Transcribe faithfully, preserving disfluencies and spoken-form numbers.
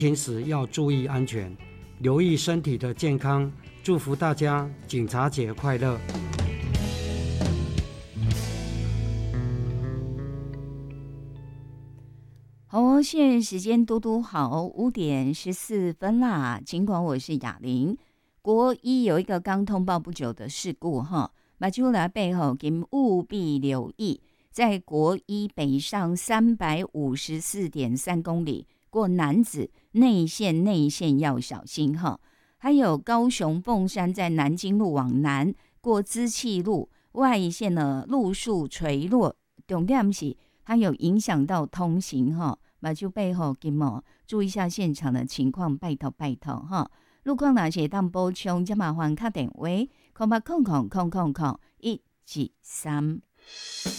行时要注意安全，留意身体的健康。祝福大家警察节快乐！ 好哦，现在时间嘟嘟好，五点十四分啦。尽管我是雅玲，国一有一个刚通报不久的事故哈，马出来背后请务必留意，在国一北上三百五十四点三公里过楠梓内线，内线要小心哈。还有高雄凤山在南京路往南过资气路外线的路树垂落，重点是它有影响到通行哈。马就背后给mo注意一下现场的情况，拜托拜托哈。路况哪些当补充，就麻烦打电话，空八空空空空空一几三。